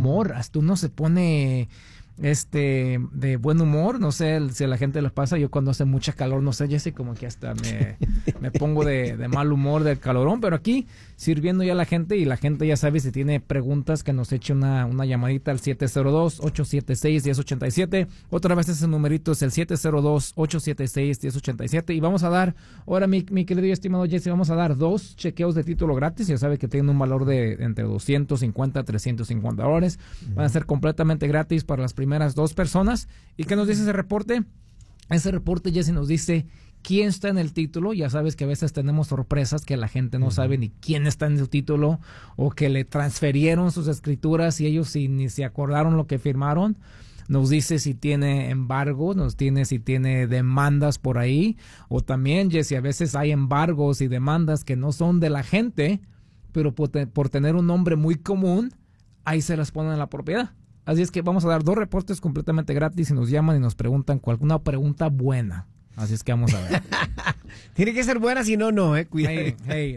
humor, hasta uno se pone de buen humor, no sé si a la gente les pasa, yo cuando hace mucha calor, no sé, Jesse, como que hasta me pongo de mal humor del calorón, pero aquí sirviendo ya a la gente, y la gente ya sabe, si tiene preguntas, que nos eche una llamadita al 702-876-1087, otra vez ese numerito es el 702-876-1087, y vamos a dar, ahora mi querido y estimado Jesse, vamos a dar 2 chequeos de título gratis, ya sabe que tienen un valor de entre $250 a $350, van a ser completamente gratis para las primeras 2 personas. ¿Y qué nos dice ese reporte? Ese reporte, Jesse, nos dice quién está en el título. Ya sabes que a veces tenemos sorpresas que la gente no sabe ni quién está en el título, o que le transferieron sus escrituras y ellos ni se acordaron lo que firmaron. Nos dice si tiene embargo, si tiene demandas por ahí, o también, Jesse, a veces hay embargos y demandas que no son de la gente, pero por tener un nombre muy común, ahí se las ponen en la propiedad. Así es que vamos a dar 2 reportes completamente gratis, y nos llaman y nos preguntan alguna pregunta buena. Así es que vamos a ver. Tiene que ser buena, si no, cuidado. Hey.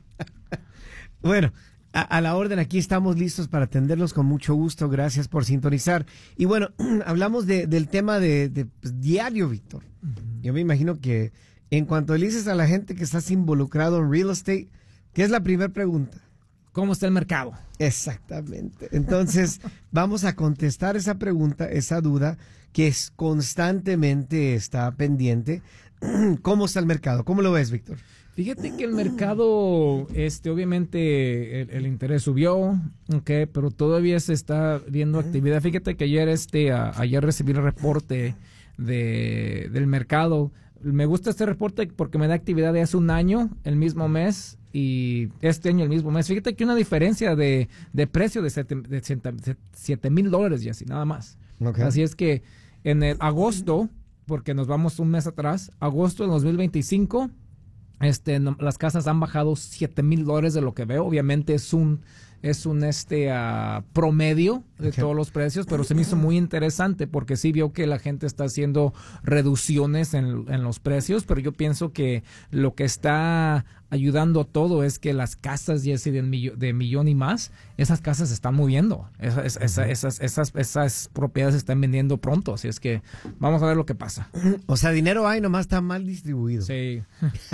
Bueno, a la orden, aquí estamos listos para atenderlos con mucho gusto. Gracias por sintonizar. Y bueno, hablamos del tema de diario, Víctor. Yo me imagino que en cuanto le dices a la gente que estás involucrado en real estate, ¿qué es la primera pregunta? ¿Cómo está el mercado? Exactamente. Entonces, vamos a contestar esa pregunta, esa duda que constantemente está pendiente. ¿Cómo está el mercado? ¿Cómo lo ves, Víctor? Fíjate que el mercado, obviamente el interés subió, pero todavía se está viendo actividad. Fíjate que ayer recibí el reporte del mercado. Me gusta este reporte porque me da actividad de hace un año, el mismo mes, y este año el mismo mes. Fíjate que una diferencia de precio de $7,000, y así, nada más. Okay. Así es que en el agosto, porque nos vamos un mes atrás, agosto del 2025, las casas han bajado $7,000 de lo que veo. Obviamente es un promedio de todos los precios, pero se me hizo muy interesante porque sí vio que la gente está haciendo reducciones en los precios, pero yo pienso que lo que está ayudando a todo es que las casas, Jesse, de millón y más, esas casas se están moviendo, esas propiedades se están vendiendo pronto, así es que vamos a ver lo que pasa. O sea, dinero hay, nomás está mal distribuido. Sí.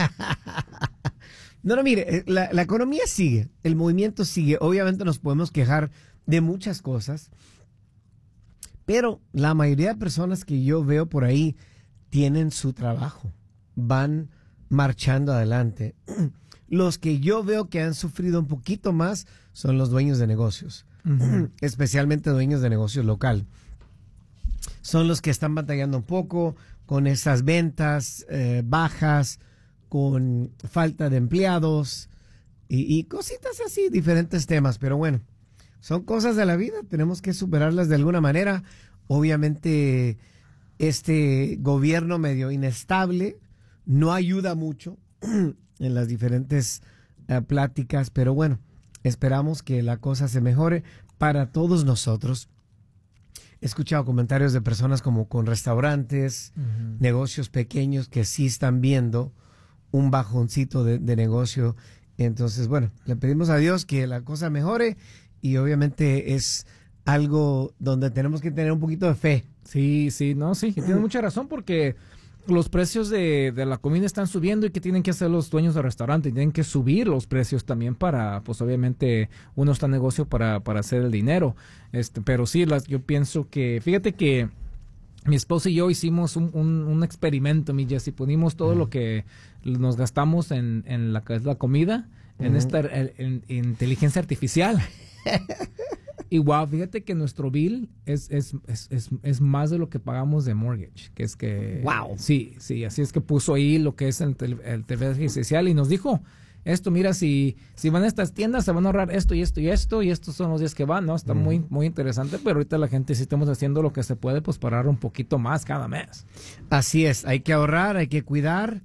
No, mire, la economía sigue, el movimiento sigue. Obviamente nos podemos quejar de muchas cosas, pero la mayoría de personas que yo veo por ahí tienen su trabajo, van marchando adelante. Los que yo veo que han sufrido un poquito más son los dueños de negocios, especialmente dueños de negocios local. Son los que están batallando un poco con esas ventas bajas, con falta de empleados y cositas así, diferentes temas, pero bueno, son cosas de la vida, tenemos que superarlas de alguna manera. Obviamente este gobierno medio inestable no ayuda mucho en las diferentes pláticas, pero bueno, esperamos que la cosa se mejore para todos nosotros. He escuchado comentarios de personas como con restaurantes, negocios pequeños que sí están viendo un bajoncito de negocio. Entonces, bueno, le pedimos a Dios que la cosa mejore, y obviamente es algo donde tenemos que tener un poquito de fe. Sí, tiene mucha razón, porque los precios de la comida están subiendo, y que tienen que hacer los dueños de restaurante, tienen que subir los precios también para, pues obviamente uno está en negocio para hacer el dinero. Pero sí, yo pienso que, fíjate que mi esposa y yo hicimos un experimento, mi Jesse, ponimos todo lo que nos gastamos en la comida, en en inteligencia artificial. Y wow, fíjate que nuestro bill es más de lo que pagamos de mortgage, que es que... Wow. Sí, así es que puso ahí lo que es el inteligencia artificial, y nos dijo, mira, si van a estas tiendas se van a ahorrar esto y esto y esto, y estos son los días que van, ¿no? Está muy, muy interesante, pero ahorita la gente sí estamos haciendo lo que se puede, pues, para ahorrar un poquito más cada mes. Así es, hay que ahorrar, hay que cuidar.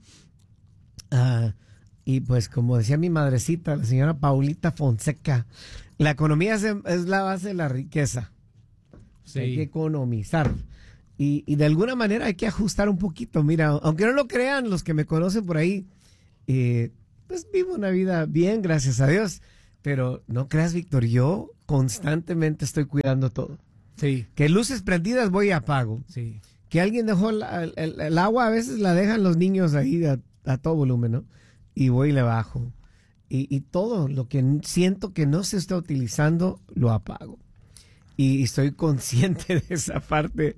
Y pues como decía mi madrecita, la señora Paulita Fonseca, la economía es la base de la riqueza. Sí. Hay que economizar. Y de alguna manera hay que ajustar un poquito. Mira, aunque no lo crean los que me conocen por ahí, pues vivo una vida bien, gracias a Dios. Pero no creas, Víctor, yo constantemente estoy cuidando todo. Sí. Que luces prendidas voy y apago. Sí. Que alguien dejó el agua, a veces la dejan los niños ahí a todo volumen, ¿no? Y voy y le bajo. Y todo lo que siento que no se está utilizando, lo apago. Y estoy consciente de esa parte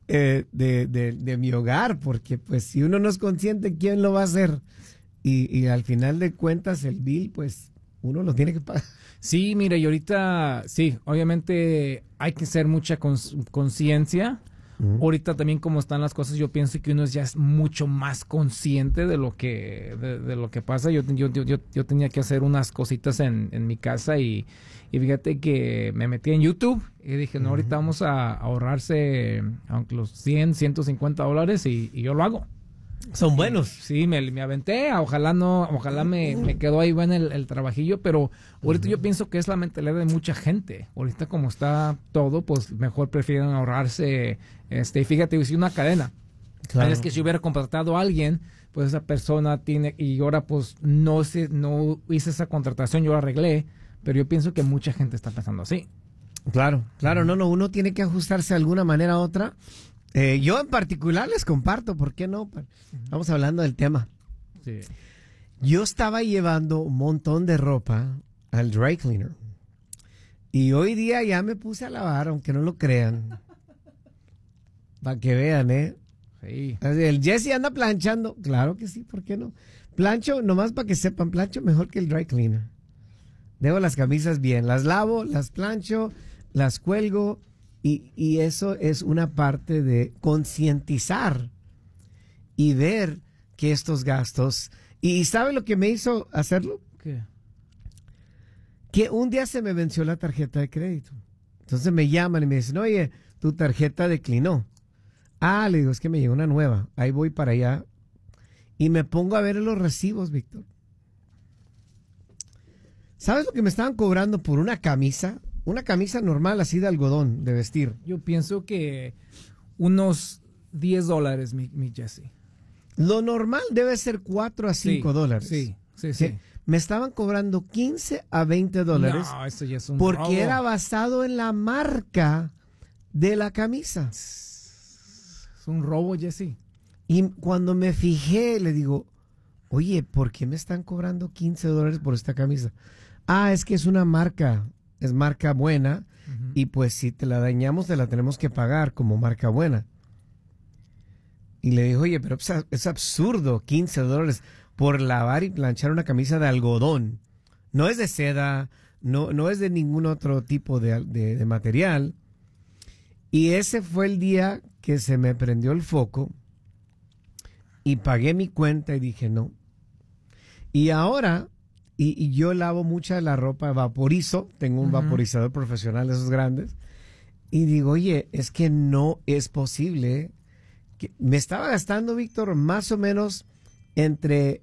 de mi hogar, porque pues si uno no es consciente, ¿quién lo va a hacer? Y al final de cuentas, el bill, pues uno lo tiene que pagar. Sí, mire, y ahorita, sí, obviamente hay que ser mucha conciencia. Ahorita también como están las cosas, yo pienso que uno ya es mucho más consciente de lo que de lo que pasa. Yo tenía que hacer unas cositas en mi casa y fíjate que me metí en YouTube y dije, no, ahorita vamos a ahorrarse aunque los $150 y yo lo hago. Son buenos. Sí, me aventé, ojalá me quedó ahí bueno el trabajillo, pero ahorita yo pienso que es la mentalidad de mucha gente. Ahorita como está todo, pues mejor prefieren ahorrarse, fíjate, si una cadena. Claro. Es que si hubiera contratado a alguien, pues esa persona tiene, y ahora pues no hice esa contratación, yo la arreglé, pero yo pienso que mucha gente está pensando así. Claro, uno tiene que ajustarse de alguna manera a otra. Yo en particular les comparto, ¿por qué no? Vamos hablando del tema. Sí. Yo estaba llevando un montón de ropa al dry cleaner y hoy día ya me puse a lavar, aunque no lo crean. Para que vean, Sí. El Jesse anda planchando. Claro que sí, ¿por qué no? Plancho, nomás para que sepan, plancho mejor que el dry cleaner. Dejo las camisas bien, las lavo, las plancho, las cuelgo. Y eso es una parte de concientizar y ver que estos gastos... ¿Y sabe lo que me hizo hacerlo? ¿Qué? Que un día se me venció la tarjeta de crédito. Entonces me llaman y me dicen, oye, tu tarjeta declinó. Le digo, es que me llegó una nueva. Ahí voy para allá. Y me pongo a ver los recibos, Víctor. ¿Sabes lo que me estaban cobrando por una camisa? Una camisa normal así de algodón, de vestir. Yo pienso que unos $10, mi Jesse. Lo normal debe ser $4 a $5. Sí. Me estaban cobrando $15 a $20. No, eso ya es un porque robo. era basado en la marca de la camisa. Es un robo, Jesse. Y cuando me fijé, le digo, oye, ¿por qué me están cobrando $15 por esta camisa? Es que es una marca. Es marca buena, y pues si te la dañamos te la tenemos que pagar como marca buena. Y le dijo, oye, pero es absurdo, $15 por lavar y planchar una camisa de algodón. No es de seda, no es de ningún otro tipo de material. Y ese fue el día que se me prendió el foco y pagué mi cuenta y dije, no. Y ahora... Y yo lavo mucha de la ropa, vaporizo, tengo un vaporizador profesional, esos grandes, y digo, oye, es que no es posible. Me estaba gastando, Víctor, más o menos entre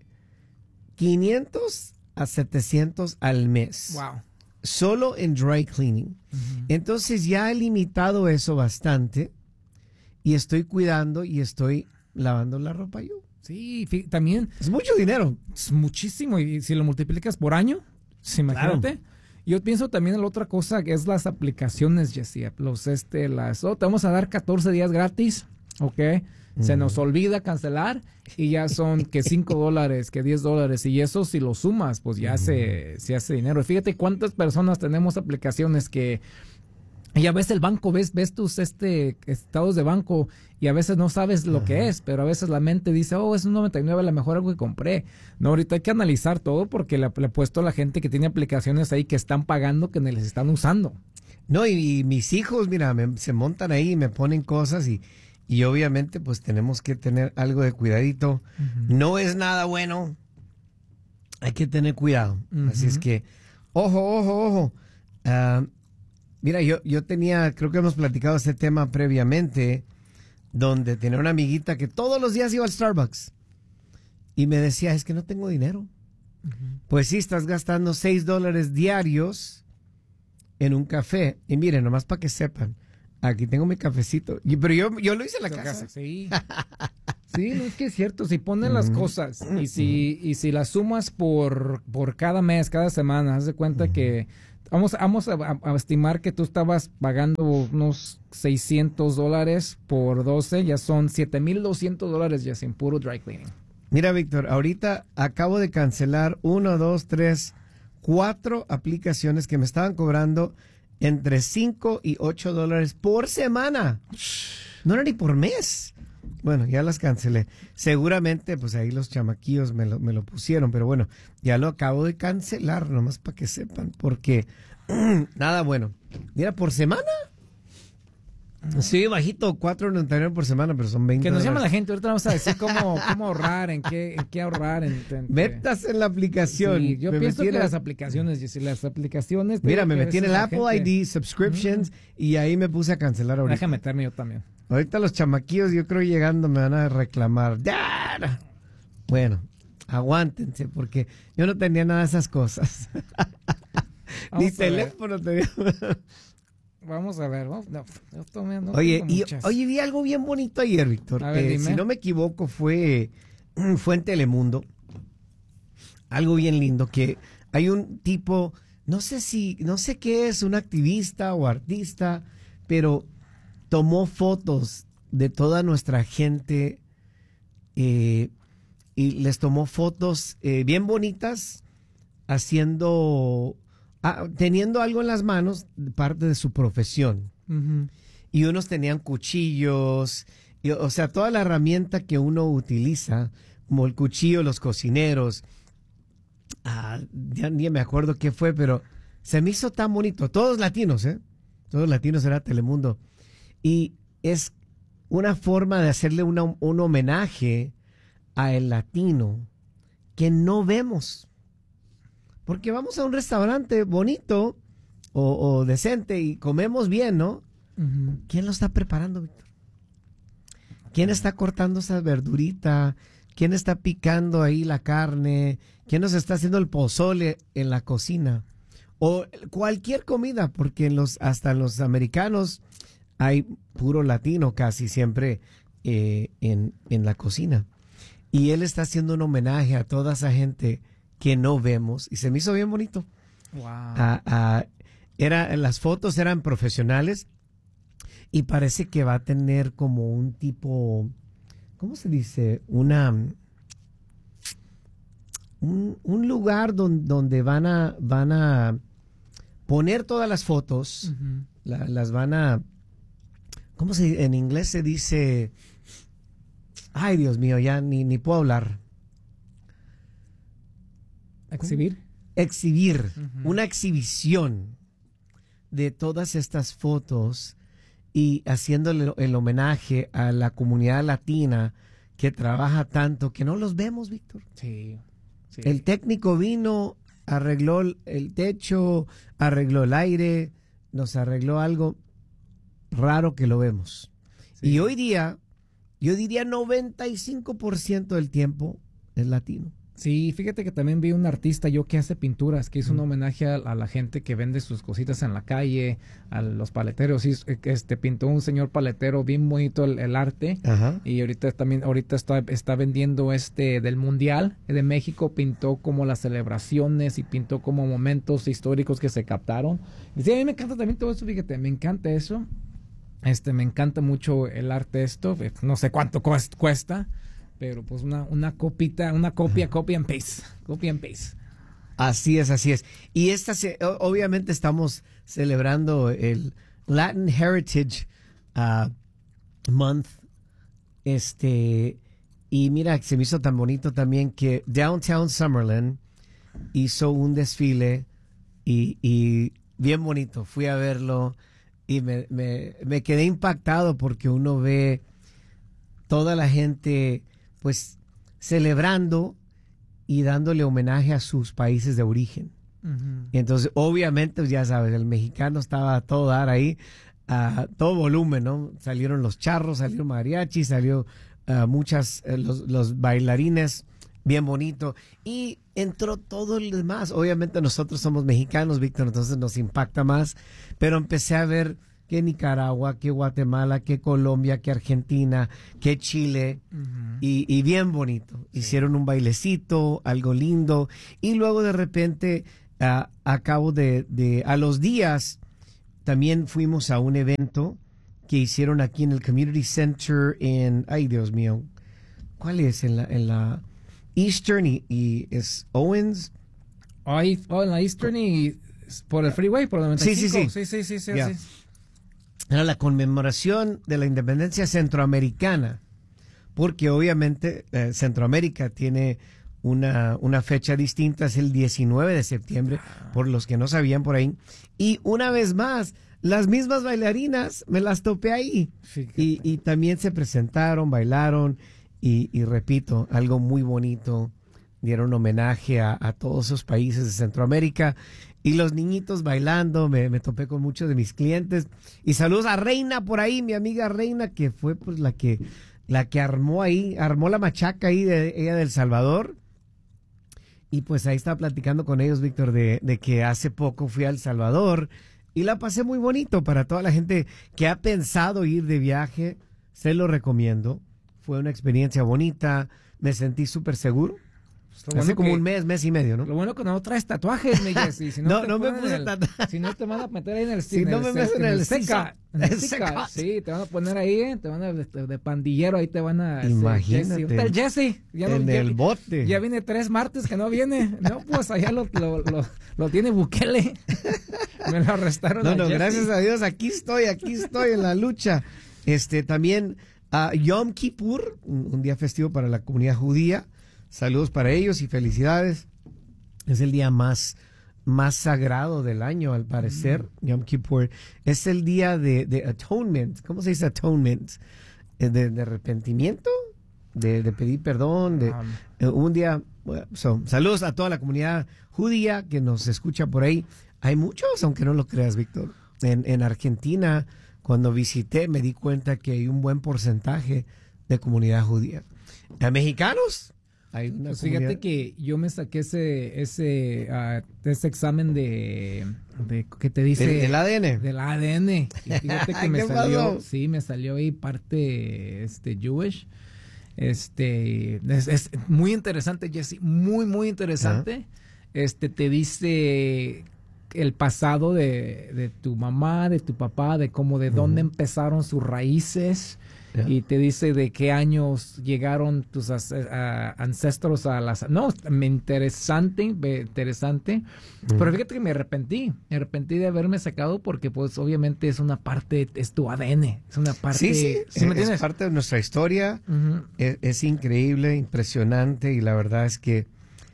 500 a 700 al mes. Wow. Solo en dry cleaning. Entonces ya he limitado eso bastante y estoy cuidando y estoy lavando la ropa yo. Sí, también. Es mucho dinero. Es muchísimo. Y si lo multiplicas por año, imagínate. Claro. Yo pienso también en la otra cosa que es las aplicaciones, Jesse. Te vamos a dar 14 días gratis, ¿ok? Se nos olvida cancelar y ya son que $5, que $10. Y eso si lo sumas, pues ya se hace dinero. Y fíjate cuántas personas tenemos aplicaciones que... Y a veces el banco, ves tus estados de banco y a veces no sabes lo que es, pero a veces la mente dice, es un 99, a lo mejor algo que compré. No, ahorita hay que analizar todo porque le he puesto a la gente que tiene aplicaciones ahí que están pagando, que ni les están usando. No, y mis hijos, mira, se montan ahí y me ponen cosas y obviamente pues tenemos que tener algo de cuidadito. No es nada bueno, hay que tener cuidado. Así es que, ojo. Mira, yo tenía, creo que hemos platicado este tema previamente, donde tenía una amiguita que todos los días iba al Starbucks y me decía, es que no tengo dinero. Pues sí, estás gastando $6 diarios en un café. Y miren, nomás para que sepan, aquí tengo mi cafecito. Pero yo lo hice en la casa. Sí. Sí, no, es que es cierto, si ponen las cosas y si las sumas por cada mes, cada semana, haz de cuenta que a estimar que tú estabas pagando unos $600 por 12, ya son $7,200 ya sin puro dry cleaning. Mira, Víctor, ahorita acabo de cancelar 4 aplicaciones que me estaban cobrando entre $5 y $8 por semana. No era ni por mes. Bueno, ya las cancelé. Seguramente, pues ahí los chamaquillos me lo pusieron, pero bueno, ya lo acabo de cancelar, nomás para que sepan, porque nada bueno. Mira, por semana. Sí, bajito, $4.99 por semana, pero son $20. Que nos llama la gente, ahorita vamos a decir cómo ahorrar, en qué ahorrar. Metas en la aplicación. Sí, yo pienso que las aplicaciones, Mira, me metí en el Apple ID, subscriptions, y ahí me puse a cancelar ahorita. Déjame meterme yo también. Ahorita los chamaquillos, yo creo llegando me van a reclamar. ¡Dad! Bueno, aguántense, porque yo no tenía nada de esas cosas. Ni teléfono tenía. Vamos a ver. Oye, vi algo bien bonito ayer, Víctor. A ver, si no me equivoco, fue en Telemundo. Algo bien lindo, que hay un tipo, no sé qué es, un activista o artista, pero tomó fotos de toda nuestra gente y les tomó fotos bien bonitas, teniendo algo en las manos, parte de su profesión. Uh-huh. Y unos tenían cuchillos, o sea, toda la herramienta que uno utiliza, como el cuchillo, los cocineros. Ya ni me acuerdo qué fue, pero se me hizo tan bonito. Todos latinos, Todos latinos, era Telemundo. Y es una forma de hacerle un homenaje a el latino que no vemos. Porque vamos a un restaurante bonito o decente y comemos bien, ¿no? Uh-huh. ¿Quién lo está preparando, Víctor? ¿Quién está cortando esa verdurita? ¿Quién está picando ahí la carne? ¿Quién nos está haciendo el pozole en la cocina? O cualquier comida, porque hasta en los americanos hay puro latino casi siempre en la cocina. Y él está haciendo un homenaje a toda esa gente que no vemos, y se me hizo bien bonito. Wow. Las fotos eran profesionales, y parece que va a tener como un tipo, ¿cómo se dice? Un lugar donde van a poner todas las fotos, Uh-huh. las van a, ¿cómo en inglés se dice? Ay, Dios mío, ya ni puedo hablar. ¿Exhibir? Exhibir, Uh-huh. una exhibición de todas estas fotos y haciéndole el homenaje a la comunidad latina que trabaja tanto, que no los vemos, Víctor. Sí. El técnico vino, arregló el techo, arregló el aire, nos arregló algo raro que lo vemos. Sí. Y hoy día, yo diría 95% del tiempo es latino. Sí, fíjate que también vi un artista que hace pinturas, que hizo un homenaje a la gente que vende sus cositas en la calle, a los paleteros. Sí, pintó un señor paletero bien bonito el arte. Ajá. Y ahorita está vendiendo del Mundial de México, pintó como las celebraciones y pintó como momentos históricos que se captaron. Y sí, a mí me encanta también todo eso, fíjate, me encanta eso. Me encanta mucho el arte no sé cuánto cuesta. Pero pues una copia and paste. Copy and paste. Así es. Y obviamente estamos celebrando el Latin Heritage Month. Y mira, se me hizo tan bonito también que Downtown Summerlin hizo un desfile y bien bonito. Fui a verlo y me quedé impactado porque uno ve toda la gente pues celebrando y dándole homenaje a sus países de origen. Uh-huh. Entonces, obviamente, pues, ya sabes, el mexicano estaba a todo dar ahí, a todo volumen, ¿no? Salieron los charros, salió mariachi, salió los bailarines, bien bonito, y entró todo el demás. Obviamente nosotros somos mexicanos, Víctor, entonces nos impacta más, pero empecé a ver que Nicaragua, que Guatemala, que Colombia, que Argentina, que Chile, Uh-huh. y bien bonito. Sí. Hicieron un bailecito, algo lindo, y luego de repente a cabo a los días, también fuimos a un evento que hicieron aquí en el Community Center ay Dios mío, ¿cuál es? En la Eastern y es Owens. En la Eastern y por el freeway, por el 95. Sí. Yeah. Era la conmemoración de la independencia centroamericana, porque obviamente Centroamérica tiene una fecha distinta, es el 19 de septiembre, por los que no sabían por ahí. Y una vez más, las mismas bailarinas, me las topé ahí. Y también se presentaron, bailaron, y repito, algo muy bonito. Dieron homenaje a todos esos países de Centroamérica. Y los niñitos bailando, me topé con muchos de mis clientes. Y saludos a Reina por ahí, mi amiga Reina, que fue pues la que armó la machaca ahí ella de El Salvador. Y pues ahí estaba platicando con ellos, Víctor, de que hace poco fui a El Salvador y la pasé muy bonito. Para toda la gente que ha pensado ir de viaje, se lo recomiendo. Fue una experiencia bonita, me sentí súper seguro. Hace como un mes y medio, ¿no? Lo bueno que no traes tatuajes, mi Jessy. Si no me puse tatuajes. Si no te van a meter ahí en el Si no me metes en el seca. Sí, te van a poner ahí, te van a de pandillero, ahí te van a... Imagínate. ¿Dónde está el Jessy? El bote. Ya viene 3 martes que no viene. No, pues allá lo tiene Bukele. Me lo arrestaron. No, gracias a Dios, aquí estoy en la lucha. También Yom Kippur, un día festivo para la comunidad judía. Saludos para ellos y felicidades. Es el día más sagrado del año, al parecer. Yom Kippur es el día de atonement. ¿Cómo se dice atonement? De arrepentimiento, de pedir perdón, un día. Saludos a toda la comunidad judía que nos escucha por ahí. Hay muchos, aunque no lo creas, Víctor. En Argentina, cuando visité, me di cuenta que hay un buen porcentaje de comunidad judía. ¿A mexicanos? Pues fíjate que yo me saqué ese examen de ¿qué te dice? ¿Del ADN? Del ADN. Y fíjate que me salió ahí parte Jewish. Es muy interesante, Jessy, muy interesante. Te dice el pasado de tu mamá, de tu papá, de cómo, de dónde empezaron sus raíces. Y te dice de qué años llegaron tus ancestros a las... No, interesante. Pero fíjate que me arrepentí de haberme sacado porque pues obviamente es una parte, es tu ADN, es una parte... ¿Sí me entiendes? Es parte de nuestra historia, es increíble, impresionante y la verdad es que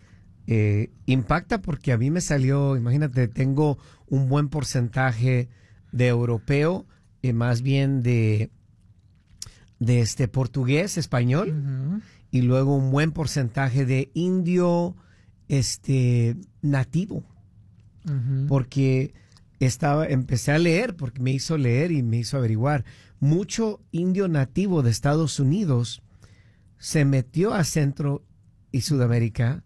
impacta porque a mí me salió, imagínate, tengo un buen porcentaje de europeo, más bien de portugués, español, y luego un buen porcentaje de indio nativo. Porque empecé a leer, porque me hizo leer y me hizo averiguar. Mucho indio nativo de Estados Unidos se metió a Centro y Sudamérica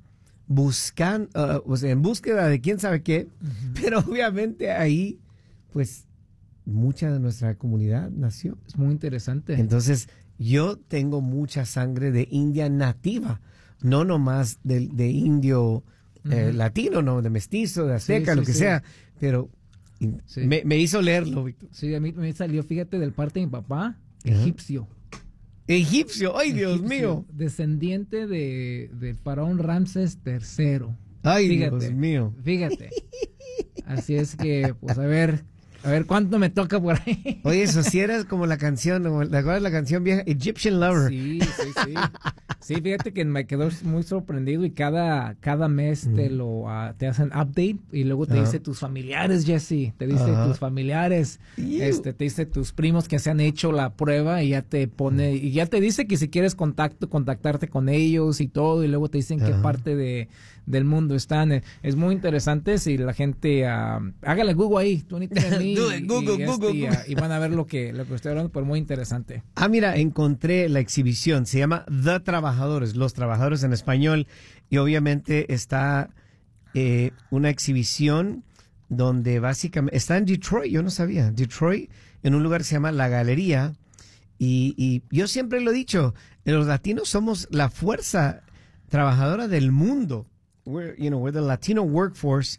en búsqueda de quién sabe qué, pero obviamente ahí, pues, mucha de nuestra comunidad nació. Es muy interesante. Entonces, yo tengo mucha sangre de India nativa, no nomás de indio latino, no, de mestizo, de azteca, lo que sea, pero me hizo leerlo, Víctor. Sí, a mí me salió, fíjate, del parte de mi papá, egipcio. Egipcio, ¡ay, Dios mío! Descendiente del faraón Ramsés III. ¡Ay, Dios mío! Fíjate. Así es que, pues, a ver cuánto me toca por ahí. Oye, eso sí eras como la canción, ¿te acuerdas la canción vieja? Egyptian Lover. Sí. Sí, fíjate que me quedó muy sorprendido y cada mes te hacen update y luego te dice tus familiares, Jessy, te dice tus familiares, te dice tus primos que se han hecho la prueba y ya te pone, y ya te dice que si quieres contactarte con ellos y todo, y luego te dicen qué parte del mundo están. Es muy interesante si la gente hágale Google ahí, 23andMe, Google. Y van a ver lo que estoy hablando, pero muy interesante. Mira, encontré la exhibición, se llama The Trabajadores, Los Trabajadores en español, y obviamente está una exhibición donde básicamente está en Detroit, yo no sabía, Detroit, en un lugar que se llama La Galería, y yo siempre lo he dicho, los latinos somos la fuerza trabajadora del mundo. We're the Latino workforce,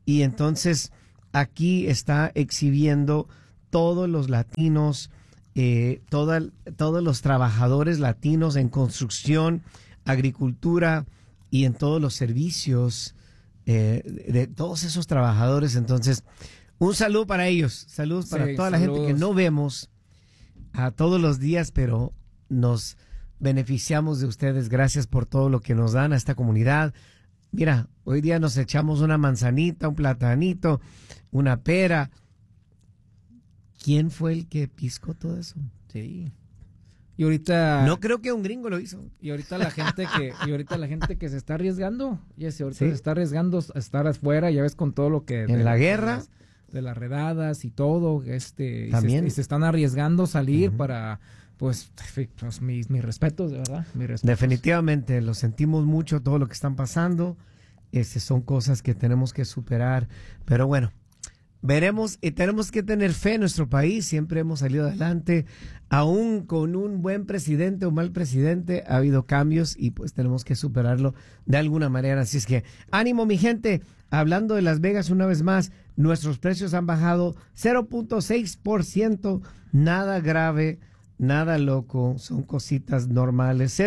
y entonces aquí está exhibiendo todos los latinos, todos los trabajadores latinos en construcción, agricultura y en todos los servicios de todos esos trabajadores. Entonces, un saludo para ellos, saludos para toda la gente que no vemos a todos los días, pero nos beneficiamos de ustedes. Gracias por todo lo que nos dan a esta comunidad. Mira, hoy día nos echamos una manzanita, un platanito, una pera. ¿Quién fue el que piscó todo eso? Sí. Y ahorita no creo que un gringo lo hizo. Y ahorita la gente que se está arriesgando, se está arriesgando a estar afuera, ya ves, con todo lo que en la guerra de las redadas y todo, también y se están arriesgando a salir para pues mis respetos, de verdad, mis respetos. Definitivamente lo sentimos mucho todo lo que están pasando. Son cosas que tenemos que superar, pero bueno, veremos, y tenemos que tener fe en nuestro país. Siempre hemos salido adelante, aún con un buen presidente o mal presidente, ha habido cambios y pues tenemos que superarlo de alguna manera. Así es que ánimo, mi gente. Hablando de Las Vegas una vez más, nuestros precios han bajado 0.6%, nada grave, nada loco, son cositas normales,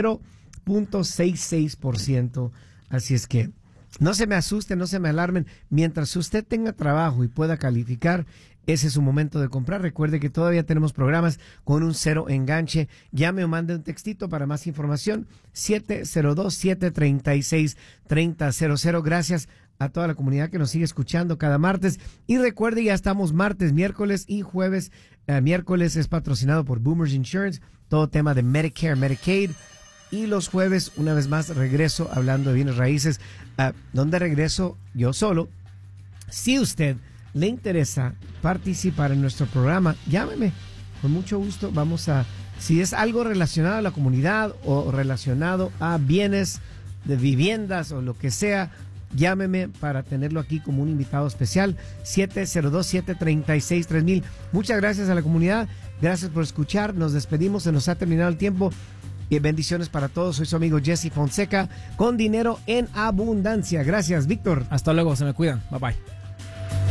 0.66%. Así es que no se me asusten, no se me alarmen. Mientras usted tenga trabajo y pueda calificar, ese es su momento de comprar. Recuerde que todavía tenemos programas con un cero enganche. Llame o mande un textito para más información. 702-736-3000. Gracias a toda la comunidad que nos sigue escuchando cada martes. Y recuerde, ya estamos martes, miércoles y jueves. Miércoles es patrocinado por Boomers Insurance, todo tema de Medicare, Medicaid. Y los jueves, una vez más, regreso hablando de bienes raíces, donde regreso yo solo. Si usted le interesa participar en nuestro programa, llámeme, con mucho gusto. Si es algo relacionado a la comunidad o relacionado a bienes de viviendas o lo que sea, llámeme para tenerlo aquí como un invitado especial. 702-736-3000. Muchas gracias a la comunidad, gracias por escuchar. Nos despedimos, se nos ha terminado el tiempo. Y bendiciones para todos. Soy su amigo Jesse Fonseca, con dinero en abundancia. Gracias, Víctor. Hasta luego, se me cuidan. Bye bye.